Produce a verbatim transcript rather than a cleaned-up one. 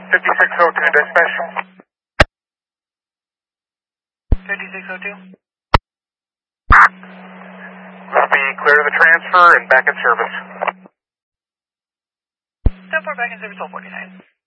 fifty-six oh two dispatch. fifty-six oh two. We'll be clear to the transfer and back in service. ten four back in service, twelve forty-nine.